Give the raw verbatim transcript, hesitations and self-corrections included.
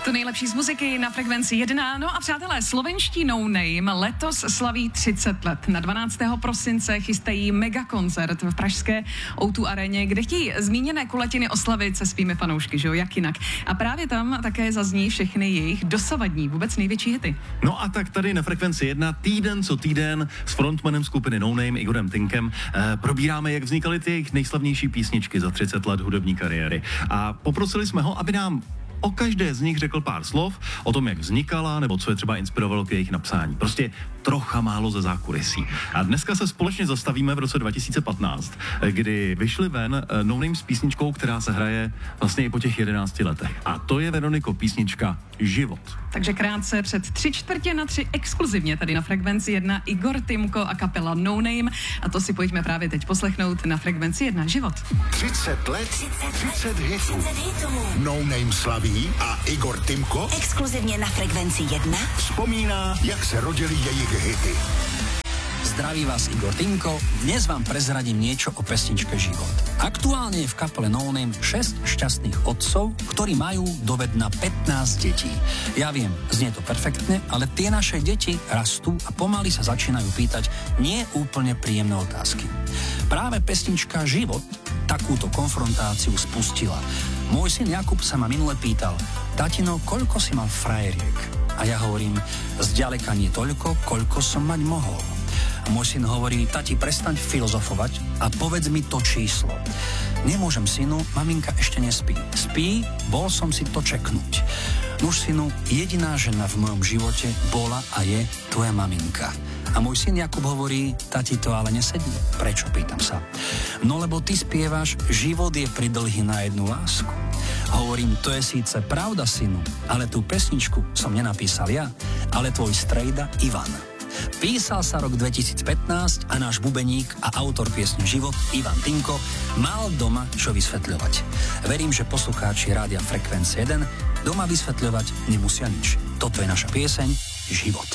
To nejlepší z muziky na Frekvenci jedna. No a přátelé, slovenští No Name letos slaví třicet let. Na dvanáctého prosince chystají megakoncert v pražské ó dva aréně, kde chtějí zmíněné kulatiny oslavit se svými fanoušky, že jo, jak jinak. A právě tam také zazní všechny jejich dosavadní, vůbec největší hity. No a tak tady na Frekvenci jedna týden co týden s frontmanem skupiny No Name Igorem Tinkem eh, probíráme, jak vznikaly ty jejich nejslavnější písničky za třicet let hudební kariéry. A poprosili jsme ho, aby nám o každé z nich řekl pár slov o tom, jak vznikala, nebo co je třeba inspirovalo k jejich napsání. Prostě trocha málo ze zákulisí. A dneska se společně zastavíme v roce dva tisíce patnáct, kdy vyšli ven No Name s písničkou, která se hraje vlastně i po těch jedenácti letech. A to je, Veroniko, písnička Život. Takže krátce před tři čtvrtě na tři exkluzivně tady na Frekvenci jedna Igor Timko a kapela No Name. A to si pojďme právě teď poslechnout na Frekvenci jedna. Život. třicet let, třicet hitů. No Name slaví a Igor Timko exkluzivně na Frekvenci jedna vzpomíná, jak se rodily jejich hity. Zdraví vás Igor Tinko, dnes vám prezradím niečo o pesničke Život. Aktuálne je v kapele No Name šesť šťastných otcov, ktorí majú doved na pätnásť detí. Ja viem, znie to perfektne, ale tie naše deti rastú a pomaly sa začínajú pýtať nie úplne príjemné otázky. Práve pesnička Život takúto konfrontáciu spustila. Môj syn Jakub sa ma minule pýtal: tatino, koľko si mal frajeriek? A ja hovorím: zďaleka nie toľko, koľko som mať mohol. A môj syn hovorí: tati, prestaň filozofovať a povedz mi to číslo. Nemôžem, synu, maminka ešte nespí. Spí, bol som si to čeknúť. Nuž, synu, jediná žena v mojom živote bola a je tvoja maminka. A môj syn Jakub hovorí: tati, to ale nesedí. Prečo, pýtam sa. No lebo ty spievaš: život je pridlhý na jednu lásku. Hovorím: to je síce pravda, synu, ale tú pesničku som nenapísal ja, ale tvoj strejda Ivan. Písal sa rok dvetisícpätnásť a náš bubeník a autor piesne Život, Ivan Tinko, mal doma čo vysvetľovať. Verím, že poslucháči rádia Frekvencie jeden doma vysvetľovať nemusia nič. Toto je naša pieseň Život.